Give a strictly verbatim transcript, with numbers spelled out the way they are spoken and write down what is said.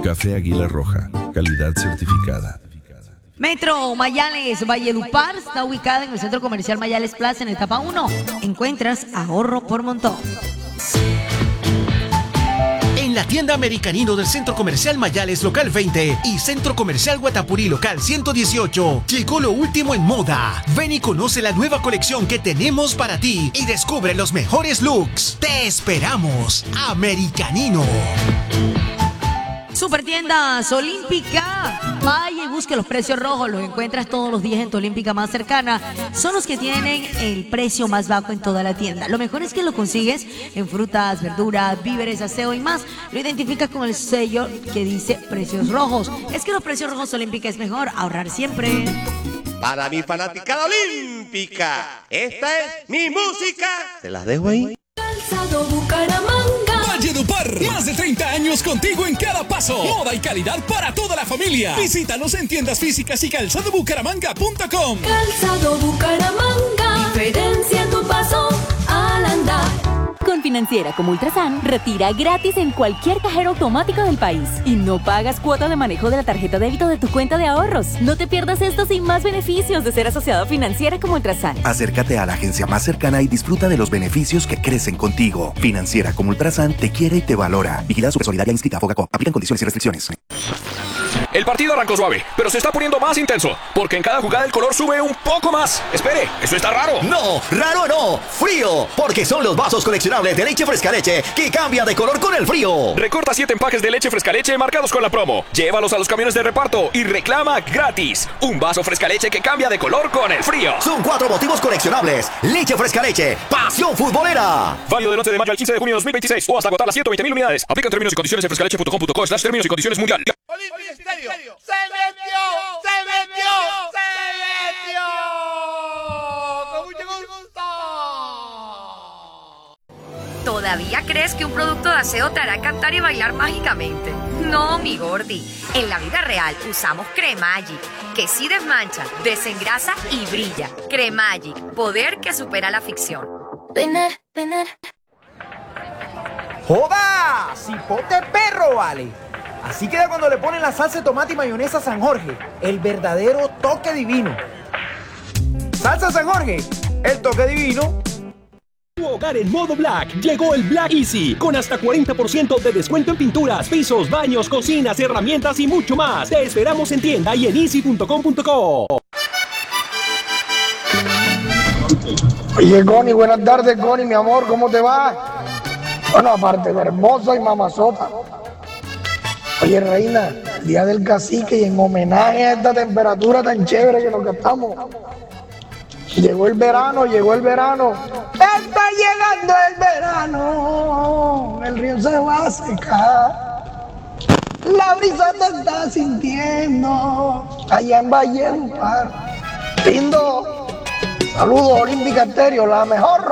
Café Águila Roja, calidad certificada. Metro Mayales Valledupar está ubicada en el Centro Comercial Mayales Plaza en etapa uno. Encuentras ahorro por montón. En la tienda Americanino del Centro Comercial Mayales Local veinte y Centro Comercial Guatapurí Local ciento dieciocho, llegó lo último en moda. Ven y conoce la nueva colección que tenemos para ti y descubre los mejores looks. Te esperamos, Americanino. Supertiendas Olímpica. Vaya y busque los precios rojos. Los encuentras todos los días en tu Olímpica más cercana. Son los que tienen el precio más bajo en toda la tienda. Lo mejor es que lo consigues en frutas, verduras, víveres, aseo y más. Lo identificas con el sello que dice precios rojos. Es que los precios rojos Olímpica es mejor. Ahorrar siempre. Para mi fanaticada olímpica, esta es mi música. ¿Te las dejo ahí? Calzado Bucaramanga. Valledupar, más de treinta años contigo en cada paso. Moda y calidad para toda la familia. Visítanos en tiendas físicas y calzado bucaramanga punto com. Calzado Bucaramanga. Diferencia en tu paso al andar. Con Financiera como Ultrasan, retira gratis en cualquier cajero automático del país y no pagas cuota de manejo de la tarjeta débito de tu cuenta de ahorros. No te pierdas estos y más beneficios de ser asociado a Financiera como Ultrasan. Acércate a la agencia más cercana y disfruta de los beneficios que crecen contigo. Financiera como Ultrasan te quiere y te valora. Vigilada Supersolidaria inscrita a Fogacop. Aplican condiciones y restricciones. El partido arrancó suave, pero se está poniendo más intenso, porque en cada jugada el color sube un poco más. Espere, ¿eso está raro? No, raro no, frío, porque son los vasos coleccionables de leche fresca leche que cambian de color con el frío. Recorta siete empaques de leche fresca leche marcados con la promo. Llévalos a los camiones de reparto y reclama gratis un vaso fresca leche que cambia de color con el frío. Son cuatro motivos coleccionables. Leche fresca leche, pasión futbolera. Válido del once de mayo al quince de junio de dos mil veintiséis o hasta agotar las ciento veinte mil unidades. Aplican términos y condiciones en frescaleche punto com punto co slash términos y condiciones mundial. Olimpia Estéreo. ¡Se metió! ¡Se metió! ¡Se metió! ¡Con mucho gusto! ¿Todavía crees que un producto de aseo te hará cantar y bailar mágicamente? No, mi gordi. En la vida real usamos Cremagic, que sí desmancha, desengrasa y brilla. Cremagic, poder que supera la ficción. Vener, vener. ¡Joda! ¡Cipote perro, vale! Así queda cuando le ponen la salsa de tomate y mayonesa San Jorge, el verdadero toque divino. Salsa San Jorge, el toque divino. Tu hogar en modo Black. Llegó el Black Easy, con hasta cuarenta por ciento de descuento en pinturas, pisos, baños, cocinas, herramientas y mucho más. Te esperamos en tienda y en easy punto com punto co. Oye, Connie, buenas tardes, Connie, mi amor, ¿cómo te va? Bueno, aparte de hermosa y mamazota. Oye, reina, día del cacique y en homenaje a esta temperatura tan chévere que nos gastamos. Llegó el verano, llegó el verano. Está llegando el verano. El río se va a secar. La brisa te está sintiendo allá en Valledupar. Lindo. Saludos, Olímpica Estéreo, la mejor.